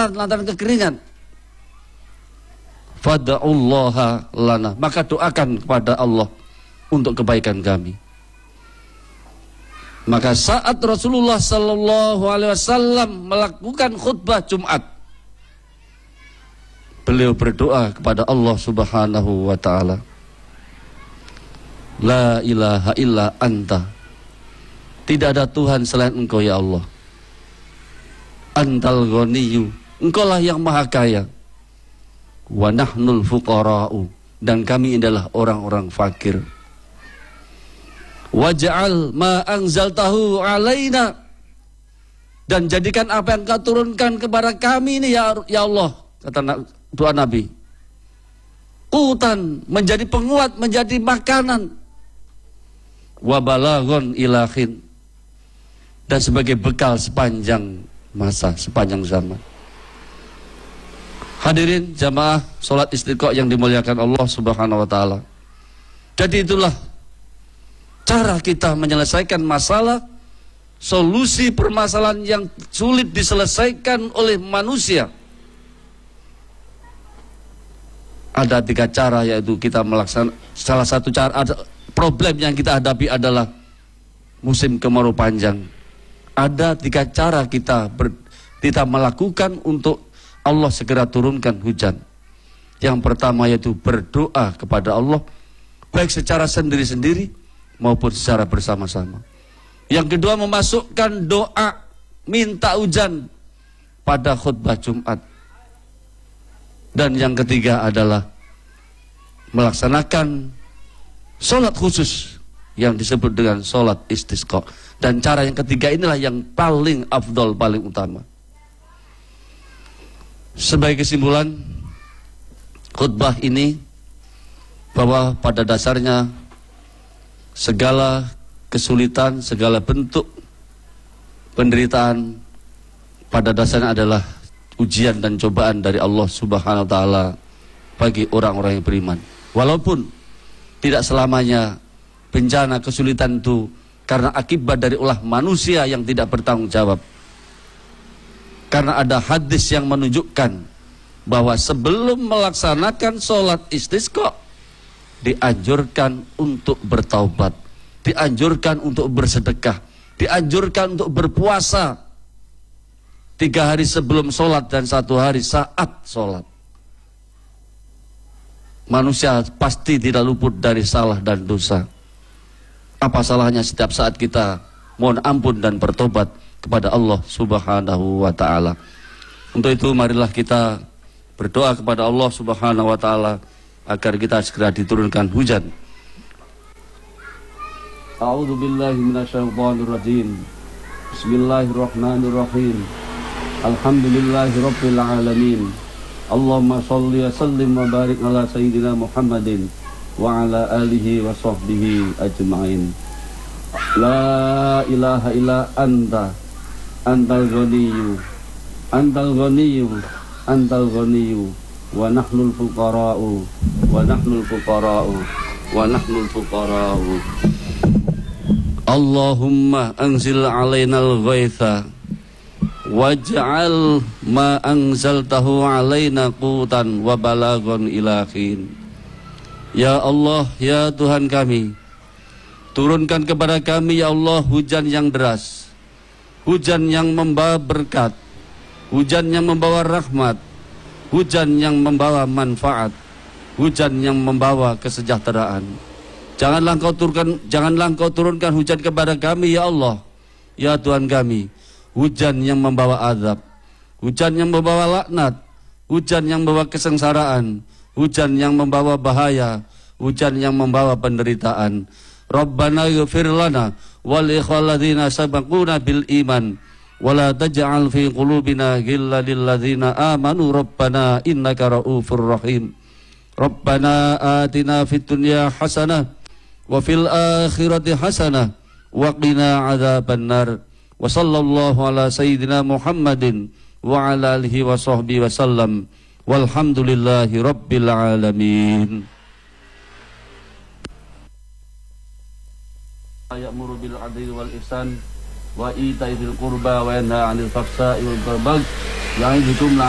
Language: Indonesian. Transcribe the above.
kelaparan, lantaran kekeringan. Fad'ullaha lana, maka doakan kepada Allah untuk kebaikan kami. Maka saat Rasulullah sallallahu alaihi wasallam melakukan khutbah Jumat, beliau berdoa kepada Allah Subhanahu wa taala. La ilaha illa anta, tidak ada Tuhan selain Engkau ya Allah. Antal ghaniyyu, Engkaulah yang maha kaya. Wa nahnul fuqara'u, dan kami adalah orang-orang fakir. Waj'al ma anzaltahu alaina, dan jadikan apa yang Kau turunkan kepada kami ini ya Allah, kata doa Nabi, qutan, menjadi penguat, menjadi makanan, wa balaghon ilahin, dan sebagai bekal sepanjang masa, sepanjang zaman. Hadirin jamaah salat istiqo yang dimuliakan Allah Subhanahu wa taala. Jadi itulah cara kita menyelesaikan masalah, solusi permasalahan yang sulit diselesaikan oleh manusia. Ada 3 cara, yaitu kita melaksanakan salah satu cara. Ada problem yang kita hadapi adalah musim kemarau panjang. Ada 3 cara kita melakukan untuk Allah segera turunkan hujan. Yang pertama yaitu berdoa kepada Allah, baik secara sendiri-sendiri maupun secara bersama-sama. Yang kedua, memasukkan doa minta hujan pada khutbah Jumat. Dan yang ketiga adalah melaksanakan sholat khusus yang disebut dengan sholat istisqa. Dan cara yang ketiga inilah yang paling afdol, paling utama. Sebagai kesimpulan khutbah ini, bahwa pada dasarnya segala kesulitan, segala bentuk penderitaan pada dasarnya adalah ujian dan cobaan dari Allah Subhanahu wa taala bagi orang-orang yang beriman. Walaupun tidak selamanya bencana kesulitan itu karena akibat dari ulah manusia yang tidak bertanggung jawab. Karena ada hadis yang menunjukkan bahwa sebelum melaksanakan sholat istisqa dianjurkan untuk bertaubat, dianjurkan untuk bersedekah, dianjurkan untuk berpuasa 3 hari sebelum sholat dan 1 hari saat sholat. Manusia pasti tidak luput dari salah dan dosa. Apa salahnya setiap saat kita mohon ampun dan bertobat kepada Allah Subhanahu wa taala. Untuk itu marilah kita berdoa kepada Allah Subhanahu wa taala agar kita segera diturunkan hujan. A'udzu billahi minasyaitonir rajim. Bismillahirrahmanirrahim. Alhamdulillahirabbil alamin. Allahumma shalli wa sallim wa barik ala sayyidina Muhammadin wa ala alihi wa sahbihi ajma'in. La ilaha illa anta, antal ghaniyyu, antal ghaniyyu, antal ghaniyyu, wa nahnul fuqara'u, wa nahnul fuqara'u, wa nahnul fuqara'u. Allahumma anzil alainal ghaitha waj'al ma anzaltahu alaina qutan wa balaghon ilahin. Ya Allah, ya Tuhan kami, turunkan kepada kami ya Allah hujan yang deras, hujan yang membawa berkat, hujan yang membawa rahmat, hujan yang membawa manfaat, hujan yang membawa kesejahteraan. Janganlah Engkau turunkan hujan kepada kami ya Allah, ya Tuhan kami, hujan yang membawa azab, hujan yang membawa laknat, hujan yang membawa kesengsaraan, hujan yang membawa bahaya, hujan yang membawa penderitaan. Rabbana ighfir lana wal ikhwalladzina sabaquna bil iman wa la taj'al fi qulubina ghillan lil ladzina amanu rabbana innaka raufur rahim. Rabbana atina fid dunya hasanah wa fil akhirati hasanah wa qina adzabannar. Wa sallallahu ala sayyidina Muhammadin wa ala alihi wa sahbihi wa sallam. Walhamdulillahi rabbil alamin. Ya'muru bil 'adli wal ihsan wa ita'i dzil qurba wa yanha 'anil fahsya'i wal munkar. Ya'idukum